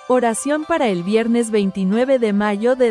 Oración para el viernes 29 de mayo de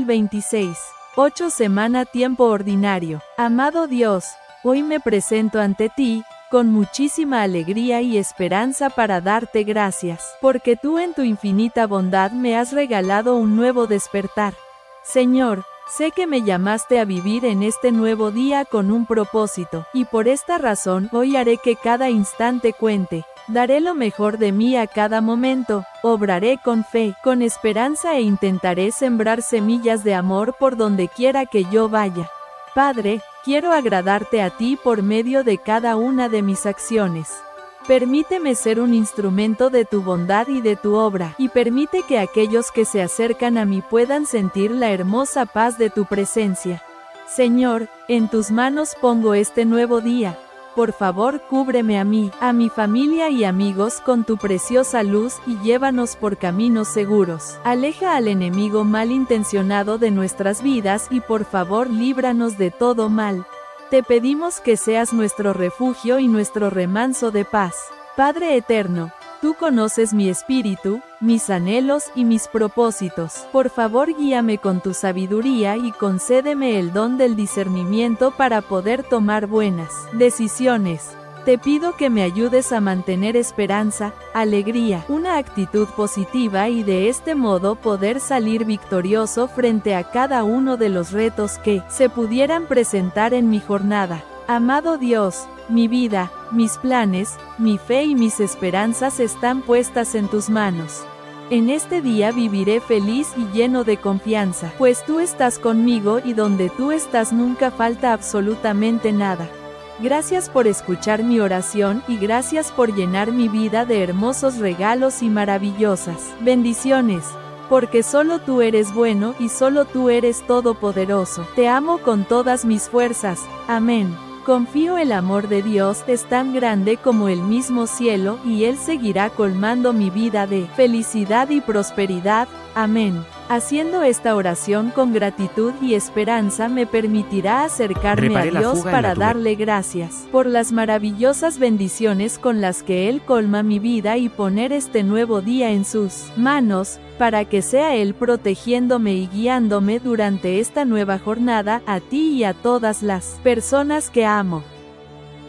2026. 8 semana tiempo ordinario. Amado Dios, hoy me presento ante ti, con muchísima alegría y esperanza para darte gracias, porque tú en tu infinita bondad me has regalado un nuevo despertar. Señor, sé que me llamaste a vivir en este nuevo día con un propósito, y por esta razón hoy haré que cada instante cuente. Daré lo mejor de mí a cada momento, obraré con fe, con esperanza e intentaré sembrar semillas de amor por donde quiera que yo vaya. Padre, quiero agradarte a ti por medio de cada una de mis acciones. Permíteme ser un instrumento de tu bondad y de tu obra, y permite que aquellos que se acercan a mí puedan sentir la hermosa paz de tu presencia. Señor, en tus manos pongo este nuevo día. Por favor, cúbreme a mí, a mi familia y amigos con tu preciosa luz y llévanos por caminos seguros. Aleja al enemigo malintencionado de nuestras vidas y por favor líbranos de todo mal. Te pedimos que seas nuestro refugio y nuestro remanso de paz. Padre eterno, tú conoces mi espíritu, mis anhelos y mis propósitos. Por favor guíame con tu sabiduría y concédeme el don del discernimiento para poder tomar buenas decisiones. Te pido que me ayudes a mantener esperanza, alegría, una actitud positiva y de este modo poder salir victorioso frente a cada uno de los retos que se pudieran presentar en mi jornada. Amado Dios, mi vida, mis planes, mi fe y mis esperanzas están puestas en tus manos. En este día viviré feliz y lleno de confianza, pues tú estás conmigo y donde tú estás nunca falta absolutamente nada. Gracias por escuchar mi oración y gracias por llenar mi vida de hermosos regalos y maravillosas bendiciones. Porque solo tú eres bueno y solo tú eres todopoderoso. Te amo con todas mis fuerzas. Amén. Confío el amor de Dios es tan grande como el mismo cielo y Él seguirá colmando mi vida de felicidad y prosperidad. Amén. Haciendo esta oración con gratitud y esperanza me permitirá acercarme a Dios para darle gracias por las maravillosas bendiciones con las que Él colma mi vida y poner este nuevo día en sus manos, para que sea Él protegiéndome y guiándome durante esta nueva jornada, a ti y a todas las personas que amo.